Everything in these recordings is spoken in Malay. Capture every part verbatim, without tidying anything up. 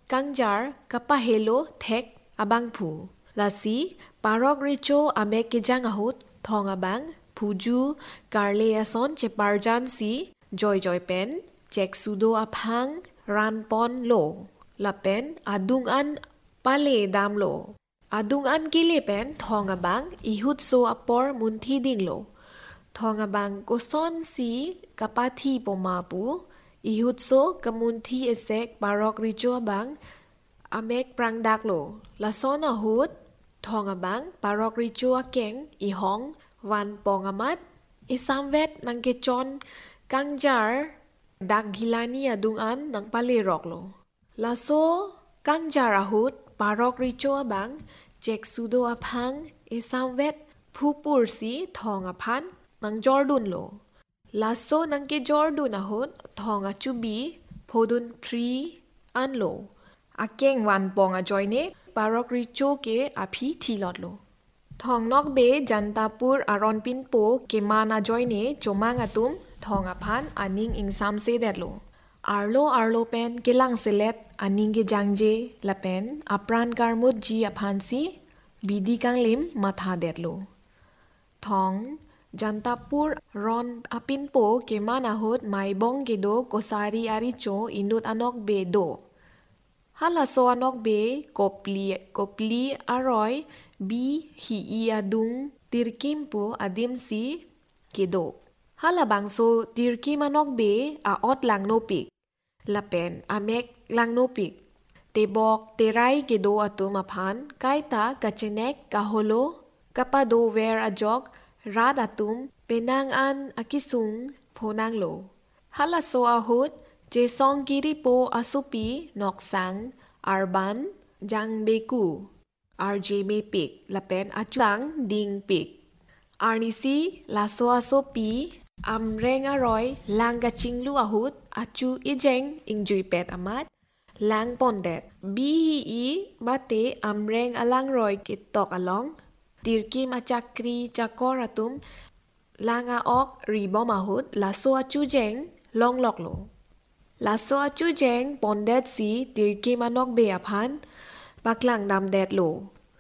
kangjar kapahelo thek abang phu lasi parok richo ame kejang ahut thong abang puju karle ason che parjan si joy joy pen chek sudo aphang ran pon lo lapen adung an pale dam lo adung an kile pen thong abang ihut so apor munthi ding lo thong abang koson si kapathi poma pu ihut so kamunthi esek parok richo abang amek prang dak lo lason ahut thong abang parok richo akeng ihong wan pong amat isamvet nang kechon kangjar dak gilani adung an nang pale rok lo laso kangjar ahut parok richo abang chek sudo aphang isamvet phupur si thong aphan nang jordun lo laso nang ke jordun ahut thong achubi phodun pri an lo akeng wan pong a joine parok richo ke aphi thilot lo thong nok be jantapur aron pinpo ke mana joine chomang atum thong aphan aning ingsam se det lo arlo arlo pen kelang selet aning ke jangje lapen apran karmut ji aphan si bidi kanglim matha det lo thong jantapur ron apinpo ke mana hot maibong ke do kosari ari cho inut anok be do hala so anok be kopli kopli aroy bi hi i adung tirkim po adim si kedo hala bangso tirkim anok be a ot lang no pik lapen amek lang no pik te bok te rai kedo atum aphan kaita kachenek kaholo kapado ver ajok rad atum penang an akisung phonang lo hala so ahut je song kiri po asupi noksang arban jang beku rj me pik lapen achang ding pik arnisi laso asopi amreng aroy langga chinglu ahut achu ijeng ingjui pet amat lang pondet bi hi i bate amreng alang roy kitok along tirkim achakri chakor atum langa ok ribom ahut laso achu jeng long lok lo laso achu jeng pondet si tirkim anok be aphan baklang dam det lo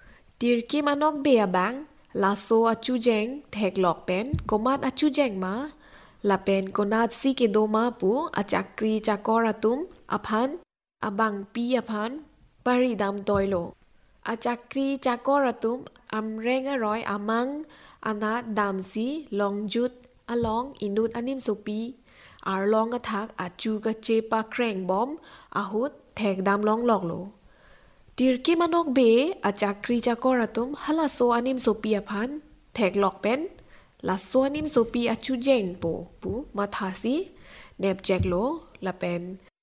tirkim anok be abang laso achu jeng thek lok pen komat achu jeng ma lapen konat si ke do ma pu achakri chakor atum aphan abang pi aphan pari dam toy lo achakri chakor atum amreng aroy amang anat dam si longjut along inut anim sopi arlong athak achu ka chepa kreng bom ahut thek dam long lok lo tirki manok be achakri chakor atum hala so anim sopi aphan thek lok pen la so anim sopi achu jeng po pu mathasi nep jek lo lapen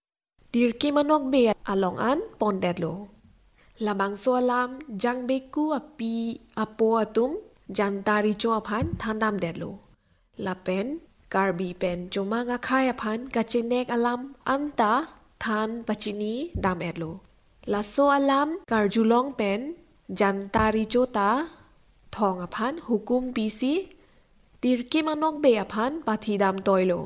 tirki manok be along an pondet lo labang so alam jang beku api apo atum jantari cho aphan thandam det lo lapen karbi pen choma nga khai aphan kachenek alam anta than pachini dam et lo laso alam karjulong pen jantari cho ta thong aphan hukum pisi tirki manok be aphan pathi dam toilo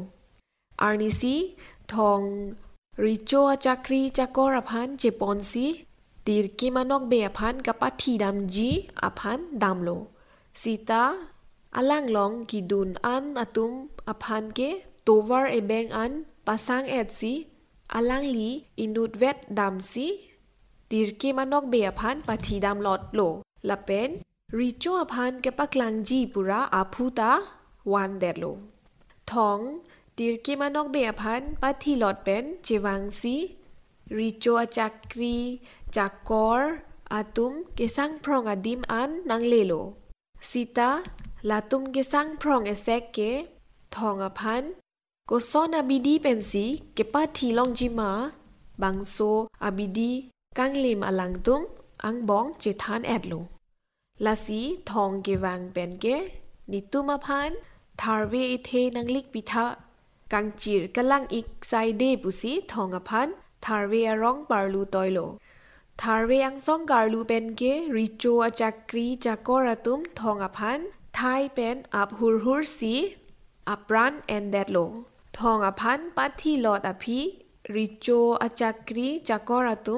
arnisi thong richo chakri chakor aphan cheponsi tirki manok be aphan kapathi dam ji aphan damlo sita alang long kidun an atum aphan ke tovar ebeng an pasang et si alang li inut vet dam si tirki manok be aphan pathi dam lot lo lapen richo aphan ke paklang ji pura aphuta wan det lo thong tirki manok be aphan pathi lot pen chewang si richo achakri chakor atum kesang prong adim an nang lelo sita latum kesang prong esek ke thong aphan koson abidi pensi ke pathi long jima bangso abidi kanglim alang tum ang bong chethan etlo lasi thong ke wang pen ke nitum aphan tharve ithe nanglik pitha kangchir kalang ik saide pusi thong aphan tharve arong parlu toilo tharve angsong garlu pen ke richo achakri chakor atum thong aphan thai pen ap hur hur si apran endet lo thong aphan pathi lot aphi richo achakri chakor atum